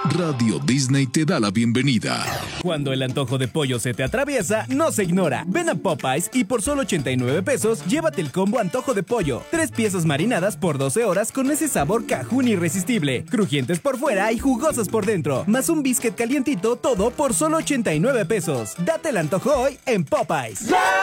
Radio Disney te da la bienvenida. Cuando el antojo de pollo se te atraviesa, no se ignora. Ven a Popeyes y por solo 89 pesos, llévate el combo antojo de pollo. 3 piezas marinadas por 12 horas con ese sabor cajún irresistible. Crujientes por fuera y jugosas por dentro. Más un biscuit calientito, todo por solo 89 pesos. Date el antojo hoy en Popeyes.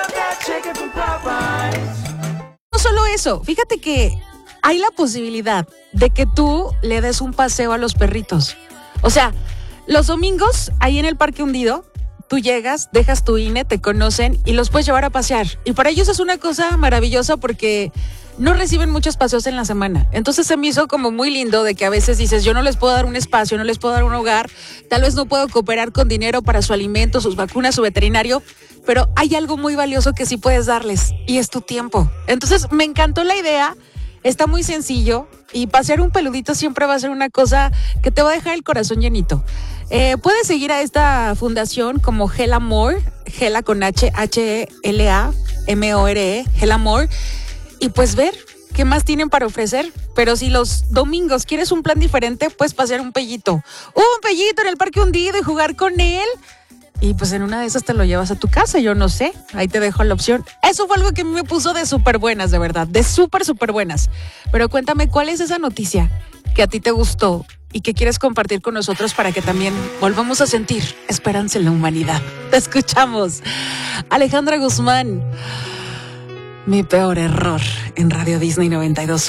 No solo eso, fíjate que hay la posibilidad de que tú le des un paseo a los perritos. O sea, los domingos, ahí en el Parque Hundido, tú llegas, dejas tu INE, te conocen y los puedes llevar a pasear. Y para ellos es una cosa maravillosa porque no reciben muchos paseos en la semana. Entonces se me hizo como muy lindo de que a veces dices, yo no les puedo dar un espacio, no les puedo dar un hogar, tal vez no puedo cooperar con dinero para su alimento, sus vacunas, su veterinario, pero hay algo muy valioso que sí puedes darles y es tu tiempo. Entonces me encantó la idea. Está muy sencillo y pasear un peludito siempre va a ser una cosa que te va a dejar el corazón llenito. Puedes seguir a esta fundación como Hela More, Hela con H, H-E-L-A-M-O-R-E, Hela More, y pues ver qué más tienen para ofrecer. Pero si los domingos quieres un plan diferente, puedes pasear un pellito en el Parque Hundido y jugar con él. Y pues en una de esas te lo llevas a tu casa, yo no sé, ahí te dejo la opción. Eso fue algo que a mí me puso de súper buenas, de verdad, de súper buenas. Pero cuéntame, ¿cuál es esa noticia que a ti te gustó y que quieres compartir con nosotros para que también volvamos a sentir esperanza en la humanidad? Te escuchamos. Alejandra Guzmán, mi peor error en Radio Disney 92.